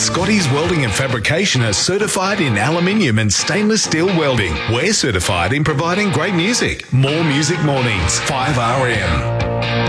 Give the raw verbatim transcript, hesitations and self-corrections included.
Scotty's Welding and Fabrication are certified in aluminium and stainless steel welding. We're certified in providing great music. More Music Mornings, five R M.